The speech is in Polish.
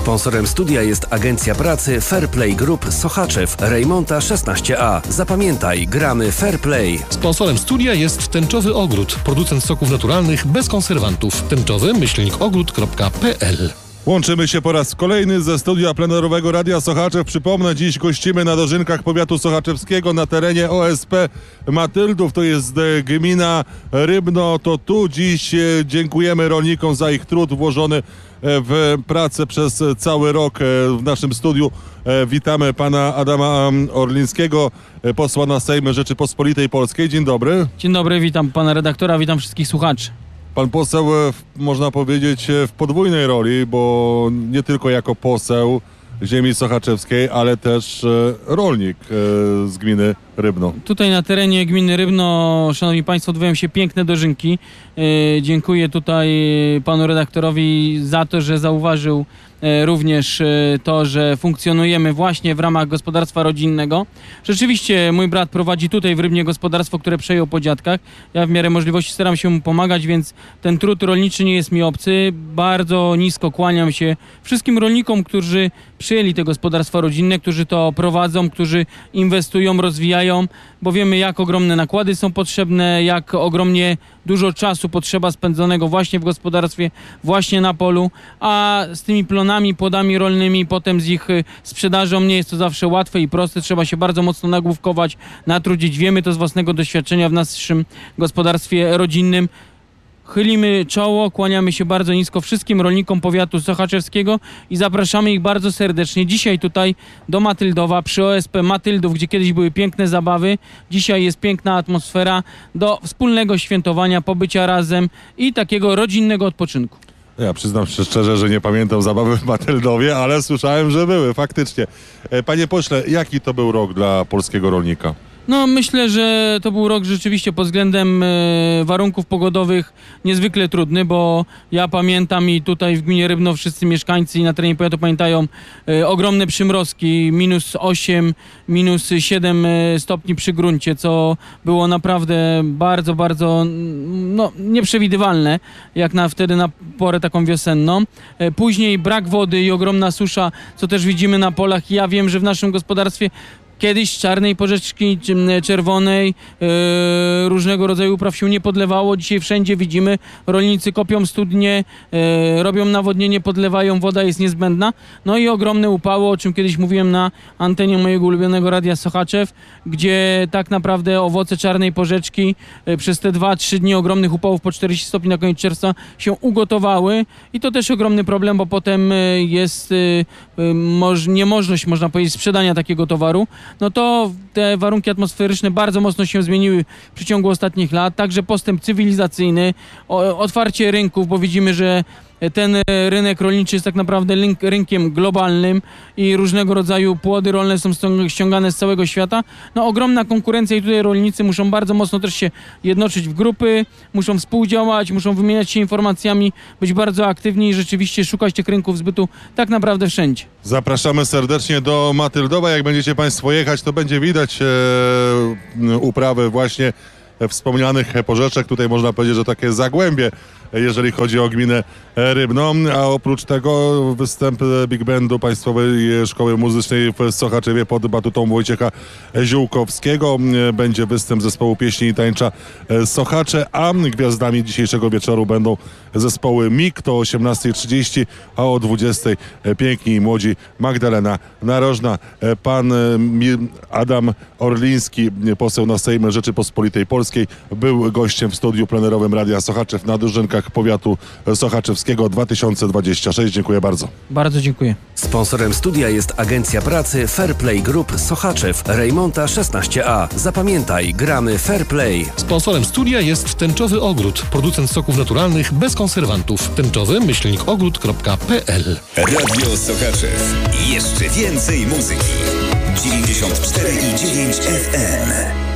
Sponsorem studia jest agencja pracy Fairplay Group Sochaczew, Rejmonta 16A. Zapamiętaj, gramy Fairplay. Sponsorem studia jest Tęczowy Ogród, producent soków naturalnych bez konserwantów. tęczowy-ogród.pl. Łączymy się po raz kolejny ze studia plenerowego Radia Sochaczew. Przypomnę, dziś gościmy na dożynkach powiatu sochaczewskiego na terenie OSP Matyldów. To jest gmina Rybno. To tu dziś dziękujemy rolnikom za ich trud włożony w pracę przez cały rok. W naszym studiu witamy pana Adama Orlińskiego, posła na Sejm Rzeczypospolitej Polskiej. Dzień dobry. Dzień dobry, witam pana redaktora, witam wszystkich słuchaczy. Pan poseł, można powiedzieć, w podwójnej roli, bo nie tylko jako poseł ziemi sochaczewskiej, ale też rolnik z gminy Rybno. Tutaj na terenie gminy Rybno, szanowni państwo, odbywają się piękne dożynki. Dziękuję tutaj panu redaktorowi za to, że zauważył również to, że funkcjonujemy właśnie w ramach gospodarstwa rodzinnego. Rzeczywiście mój brat prowadzi tutaj w Rybnie gospodarstwo, które przejął po dziadkach. Ja w miarę możliwości staram się mu pomagać, więc ten trud rolniczy nie jest mi obcy. Bardzo nisko kłaniam się wszystkim rolnikom, którzy przyjęli te gospodarstwa rodzinne, którzy to prowadzą, którzy inwestują, rozwijają, bo wiemy, jak ogromne nakłady są potrzebne, jak ogromnie dużo czasu potrzeba spędzonego właśnie w gospodarstwie, właśnie na polu, a z tymi plonami, płodami rolnymi, potem z ich sprzedażą nie jest to zawsze łatwe i proste. Trzeba się bardzo mocno nagłówkować, natrudzić. Wiemy to z własnego doświadczenia w naszym gospodarstwie rodzinnym. Chylimy czoło, kłaniamy się bardzo nisko wszystkim rolnikom powiatu sochaczewskiego i zapraszamy ich bardzo serdecznie dzisiaj tutaj do Matyldowa przy OSP Matyldów, gdzie kiedyś były piękne zabawy. Dzisiaj jest piękna atmosfera do wspólnego świętowania, pobycia razem i takiego rodzinnego odpoczynku. Ja przyznam się szczerze, że nie pamiętam zabawy w Matyldowie, ale słyszałem, że były, faktycznie. Panie pośle, jaki to był rok dla polskiego rolnika? No myślę, że to był rok rzeczywiście pod względem warunków pogodowych niezwykle trudny, bo ja pamiętam i tutaj w gminie Rybno wszyscy mieszkańcy i na terenie powiatu pamiętają ogromne przymrozki, -8, -7 stopni przy gruncie, co było naprawdę bardzo, bardzo nieprzewidywalne, jak wtedy na porę taką wiosenną. Później brak wody i ogromna susza, co też widzimy na polach. Ja wiem, że w naszym gospodarstwie kiedyś czarnej porzeczki, czerwonej, różnego rodzaju upraw się nie podlewało. Dzisiaj wszędzie widzimy, rolnicy kopią studnie, robią nawodnienie, podlewają, woda jest niezbędna. No i ogromne upały, o czym kiedyś mówiłem na antenie mojego ulubionego Radia Sochaczew, gdzie tak naprawdę owoce czarnej porzeczki przez te 2-3 dni ogromnych upałów po 40 stopni na koniec czerwca się ugotowały. I to też ogromny problem, bo potem jest niemożność, można powiedzieć, sprzedania takiego towaru. No to te warunki atmosferyczne bardzo mocno się zmieniły w przeciągu ostatnich lat. Także postęp cywilizacyjny, otwarcie rynków, bo widzimy, że ten rynek rolniczy jest tak naprawdę rynkiem globalnym i różnego rodzaju płody rolne są ściągane z całego świata. No ogromna konkurencja i tutaj rolnicy muszą bardzo mocno też się jednoczyć w grupy, muszą współdziałać, muszą wymieniać się informacjami, być bardzo aktywni i rzeczywiście szukać tych rynków zbytu tak naprawdę wszędzie. Zapraszamy serdecznie do Matyldowa. Jak będziecie państwo jechać, to będzie widać uprawy właśnie wspomnianych porzeczek. Tutaj można powiedzieć, że takie zagłębie, jeżeli chodzi o gminę Rybno, a oprócz tego występ Big Bandu Państwowej Szkoły Muzycznej w Sochaczewie pod batutą Wojciecha Ziółkowskiego. Będzie występ zespołu pieśni i tańcza Sochacze, a gwiazdami dzisiejszego wieczoru będą zespoły MIG, to o 18:30, a o 20:00 piękni i młodzi Magdalena Narożna. Pan Adam Orliński, poseł na Sejm Rzeczypospolitej Polskiej, był gościem w studiu plenerowym Radia Sochaczew na dożynkach powiatu sochaczewskiego 2026. Dziękuję bardzo. Bardzo dziękuję. Sponsorem studia jest agencja pracy Fairplay Group Sochaczew, Rejmonta 16A. Zapamiętaj, gramy Fairplay. Sponsorem studia jest Tęczowy Ogród, producent soków naturalnych bez konserwantów. tęczowy-ogród.pl. Radio Sochaczew. Jeszcze więcej muzyki. 94,9 FM.